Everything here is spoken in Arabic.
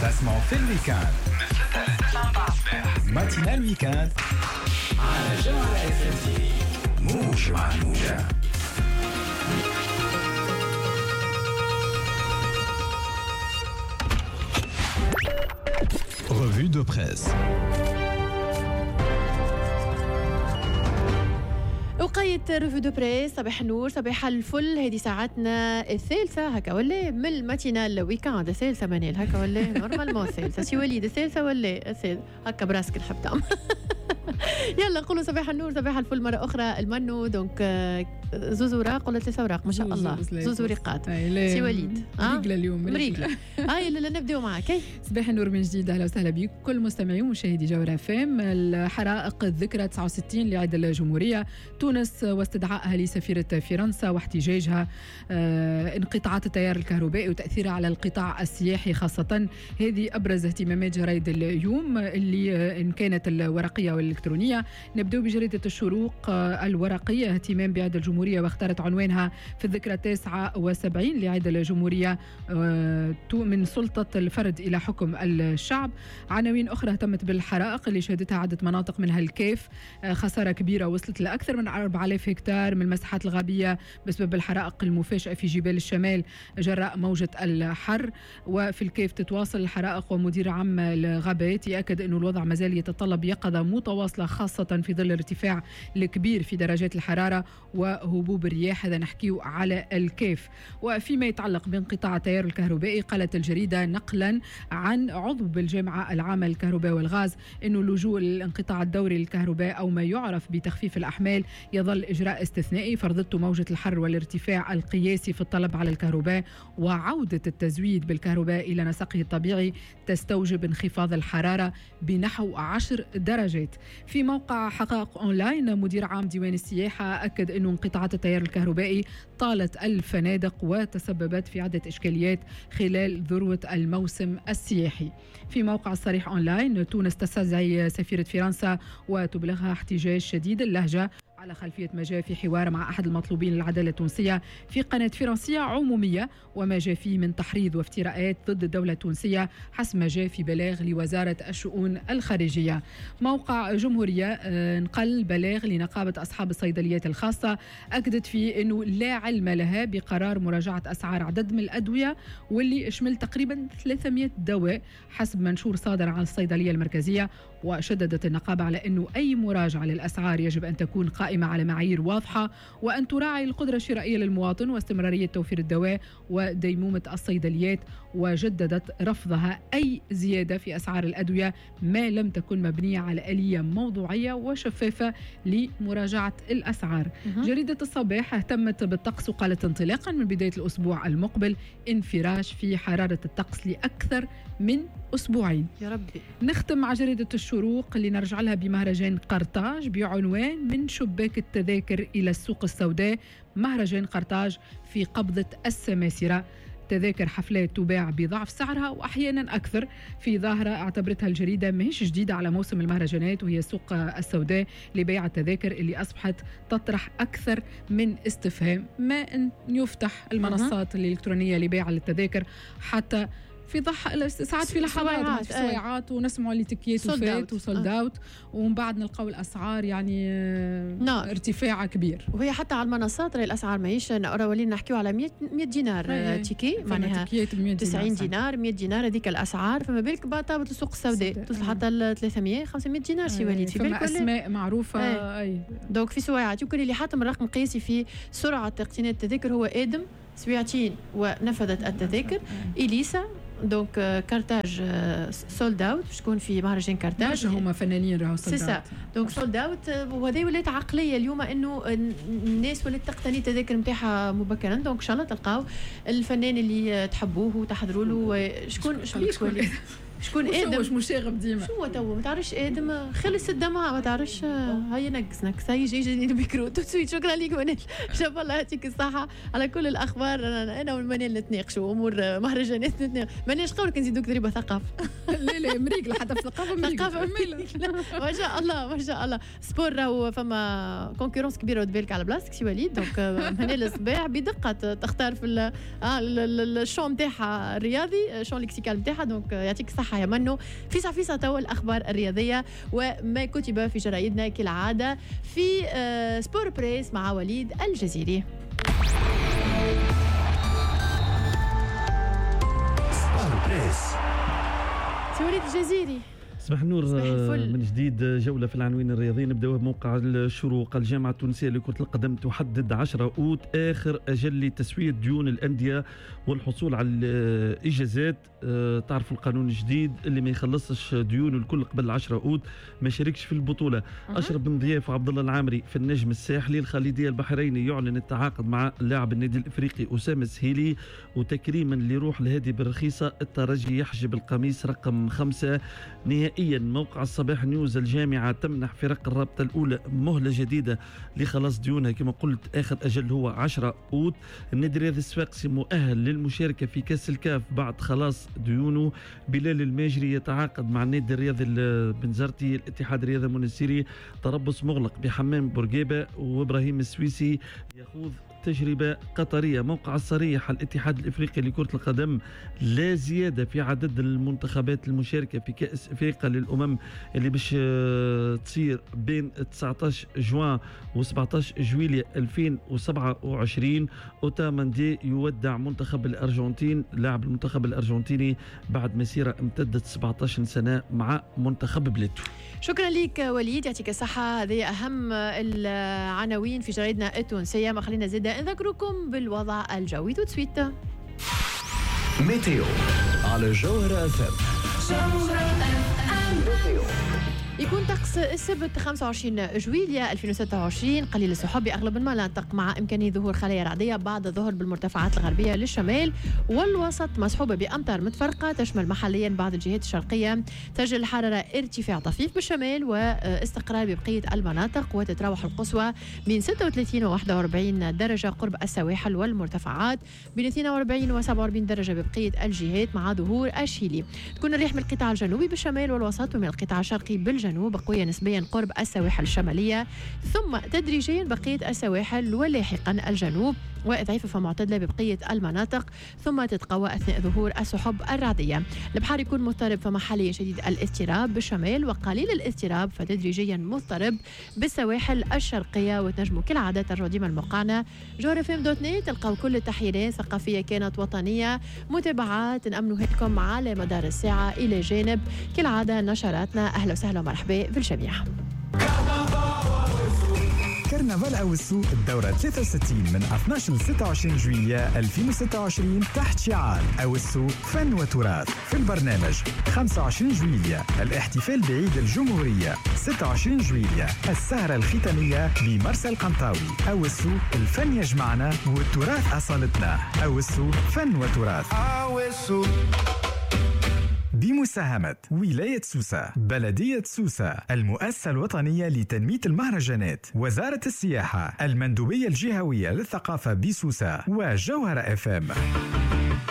تسمعوا في الويكاند من 6 ل 9 متاع الصباح. ماتينال ويكاند على جوهرة اف ام تي في موج مع الموجة. Revue de presse. وقاية ريفو دو بريس. صباح النور، صباح الفل. هذه ساعتنا الثالثة هكا ولا من الماتينال ويكاند الثالثة منال هكا ولا نورمالمون الثالثة سي وليد الثالثة ولا الثالثة هكا براسك نحب تعمل. يلا نقولوا صباح النور صباح الفل مرة أخرى. المنو دونك زوز وراق ولا 3 أوراق ما شاء الله، زوز ورقات سي وليد مريقلة اليوم مريقلة. هاي لا نبداو معك. صباح النور من جديد، أهلا وسهلا بكم كل مستمعي ومشاهدي جوهرة فام. الحرائق الذكرى 69 لعيد الجمهورية، تونس واستدعائها لسفيرة فرنسا واحتجاجها، انقطاعات التيار الكهربائي وتأثيرها على القطاع السياحي خاصة. هذه أبرز اهتمامات جرائد اليوم اللي إن كانت الورقية والإلكترونية. نبدأ بجريدة الشروق الورقية، اهتمام بعيد الجمهورية، واختارت عنوانها في الذكرى 79 لعيد الجمهورية من سلطة الفرد إلى حكم الشعب. عناوين أخرى اهتمت بالحرائق اللي شهدتها عدة مناطق منها الكيف، خسارة كبيرة وصلت لأكثر من 4000 هكتار من المساحات الغابية بسبب الحرائق المفاجئة في جبال الشمال جراء موجة الحر. وفي الكيف تتواصل الحرائق، ومدير عام الغابات يأكد أنه الوضع مازال يتطلب يقظة متواصلة خاصة في ظل الارتفاع الكبير في درجات الحرارة وهبوب الرياح. هذا نحكيه على الكيف. وفيما يتعلق بانقطاع التيار الكهربائي، قالت الجريدة نقلا عن عضو بالجامعة العامة للكهرباء والغاز أنه اللجوء للانقطاع الدوري للكهرباء أو ما يعرف بتخفيف الأحمال يظل إجراء استثنائي، فرضته موجة الحر والارتفاع القياسي في الطلب على الكهرباء، وعودة التزويد بالكهرباء إلى نسقه الطبيعي تستوجب انخفاض الحرارة بنحو 10 درجات. في موقع حقائق أونلاين، مدير عام ديوان السياحة أكد أنه انقطاعات التيار الكهربائي طالت الفنادق وتسببت في عدة إشكاليات خلال ذروة الموسم السياحي. في موقع الصريح أونلاين، تونس تستدعي سفيرة فرنسا وتبلغها احتجاج شديد اللهجة على خلفية ما جاء في حوار مع أحد المطلوبين للعدالة التونسية في قناة فرنسية عمومية، وما جاء فيه من تحريض وافتراءات ضد الدولة التونسية حسب ما جاء في بلاغ لوزارة الشؤون الخارجية. موقع جمهورية نقل بلاغ لنقابة أصحاب الصيدليات الخاصة، أكدت فيه أنه لا علم لها بقرار مراجعة أسعار عدد من الأدوية واللي شمل تقريبا 300 دواء حسب منشور صادر عن الصيدلية المركزية. وشددت النقابة على أنه أي مراجعة للأسعار يجب أن تكون قائمة على معايير واضحة، وأن تراعي القدرة الشرائية للمواطن واستمرارية توفير الدواء وديمومة الصيدليات. وجددت رفضها أي زيادة في أسعار الأدوية ما لم تكن مبنية على آلية موضوعية وشفافة لمراجعة الأسعار. جريدة الصباح اهتمت بالطقس وقالت انطلاقا من بداية الأسبوع المقبل انفراج في حرارة الطقس لأكثر من أسبوعين يا ربي. نختم مع جريدة الشروق اللي نرجع لها بمهرجان قرطاج بعنوان من شباك التذاكر إلى السوق السوداء. مهرجان قرطاج في قبضة السماسرة، تذاكر حفلات تباع بضعف سعرها وأحيانا أكثر في ظاهرة اعتبرتها الجريدة ماهيش جديدة على موسم المهرجانات، وهي السوق السوداء لبيع التذاكر اللي أصبحت تطرح أكثر من استفهام. ما أن يفتح المنصات الإلكترونية لبيع التذاكر حتى في ساعات في لحظات في سويعات ونسمعوا اللي تكيات وفات وسولد اوت، ومن بعد نلقاو الاسعار يعني ارتفاع كبير. وهي حتى على المنصات راهي الاسعار ماهيش ولينا نحكيو على 100 دينار تيكي، معناها 90 دينار 100 دينار هذيك الاسعار. فما بالك بطابه السوق السوداء توصل حتى ل 300 500 دينار سي وليد. في بالك اسماء معروفه. اي دونك في سويعات يمكن اللي حاطم الرقم القياسي في سرعه اقتناء التذاكر هو ادم سويعتين ونفذت التذاكر. إليسا دونك كارتاج سولد اوت باش تكون في مهرجان كارتاج. هما فنانين راهو سولد اوت دونك سولد اوت. وهذه ولات عقليه اليوم انه الناس ولات تقتني التذاكر نتاعها مبكرا. دونك ان شاء الله تلقاو الفنان اللي تحبوه وتحضروا له. شكون شبيك ولا شكون ادم مش مشاغب ديما شو تو ما تعرفش ادم خلص الدمعه ما تعرفش هيا نقص هيا يجي الميكرو توتسويت. شكرا لك منال شاف الله يعطيك الصحه على كل الاخبار. انا والمنال نتناقشوا امور مهرجانات مانيش قولك نزيدوك ضريبه ثقافه. لا مريقله حتى في الثقافه ما شاء الله ما شاء الله. سبور راهو فما كونكورونس كبيره ود بالك على بلاصتك سي وليد. دونك منال الصباح بدقه تختار في الشون نتاعها الرياضي الشون ليكسيكال نتاعها. دونك يعطيك الصحه يا منو. فيسا توا الاخبار الرياضيه وما كتب في جرايدنا كالعاده في سبور بريس مع وليد الجزيري. سبور بريس سي وليد الجزيري. صباح النور من جديد. جولة في العناوين الرياضيين. نبداو بموقع الشروق. الجامعة التونسية لكرة القدم تحدد 10 أوت آخر أجل لتسوية ديون الأندية والحصول على الإجازات. تعرفوا القانون الجديد اللي ما يخلصش ديونه الكل قبل 10 أوت ما شاركش في البطولة. أشرف بن ضياف وعبد الله العامري في النجم الساحلي. الخالدية البحريني يعلن التعاقد مع اللاعب النادي الإفريقي أسامة سهيلي. وتكريما لروح الهادي بالرخيصة الترجي يحجب القميص رقم 5 نهائيا. موقع الصباح نيوز. الجامعة تمنح فرق الرابطة الأولى مهلة جديدة لخلاص ديونها كما قلت آخر أجل هو 10 أوت. النادي الرياضي الصفاقسي مؤهل للمشاركة في كأس الكاف بعد خلاص ديونه. بلال الماجري يتعاقد مع النادي الرياضي البنزرتي. الاتحاد الرياضي المنستيري تربص مغلق بحمام بورقيبة. وإبراهيم السويسي يخوض تجربة قطرية. موقع الصريح. الاتحاد الإفريقي لكرة القدم لا زيادة في عدد المنتخبات المشاركة في كأس إفريقيا للأمم اللي باش تصير بين 19 جوان و 17 جويلية 2027. أوتاماندي يودع منتخب الأرجنتين. لاعب المنتخب الأرجنتيني بعد مسيرة امتدت 17 سنة مع منتخب بلاده. شكرا لك وليد يعطيك الصحة. هذه أهم العناوين في جريدنا التونسية. ما خلينا زيادة نذكركم بالوضع الجوي توتسويت. ميتيو على جوهرة FM. يكون طقس السبت 25 جويلية 2026 قليل السحب بأغلب المناطق مع إمكانية ظهور خلايا رعدية بعد الظهر بالمرتفعات الغربية للشمال والوسط مصحوبة بأمطار متفرقة تشمل محليا بعض الجهات الشرقية. تسجل الحرارة ارتفاع طفيف بالشمال واستقرار ببقية المناطق وتتراوح القصوى بين 36 و 41 درجة قرب السواحل والمرتفعات بين 42 و 47 درجة ببقية الجهات مع ظهور الشيلي. تكون الرياح من القطاع الجنوبي بالشمال والوسط ومن القطاع الشرقي بالجنوب قوية نسبيا قرب السواحل الشمالية ثم تدريجيا بقية السواحل ولاحقا الجنوب وضعيفة فمعتدلة ببقية المناطق ثم تتقوى أثناء ظهور السحب الرعدية. البحر يكون مضطرب فمحليا شديد الاضطراب بالشمال وقليل الاضطراب فتدريجيا مضطرب بالسواحل الشرقية. وتنجموا كالعادة ترجعوا ديما الموقعنا جورفم.net تلقاو كل التحليلات ثقافية كانت وطنية متابعات نأمنوها لكم على مدار الساعة إلى جانب كالعادة نشراتنا. أهلا وسهلا ومرحبا بالجميع. كرنفال أو السوق الدورة 63 من 12 ل 26 جويلية 2026 تحت شعار أو السوق فن وتراث. في البرنامج 25 جويلية الاحتفال بعيد الجمهورية، 26 جويلية السهرة الختامية بمرسى القنطاوي. أو السوق الفن يجمعنا والتراث أصالتنا. أو السوق فن وتراث بمساهمة ولاية سوسة، بلدية سوسة، المؤسسة الوطنية لتنمية المهرجانات، وزارة السياحة، المندوبية الجهوية للثقافة بسوسة وجوهرة FM.